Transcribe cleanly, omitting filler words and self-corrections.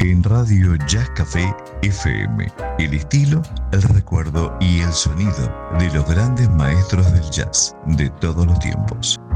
En Radio Jazz Café FM, el estilo, el recuerdo y el sonido de los grandes maestros del jazz de todos los tiempos.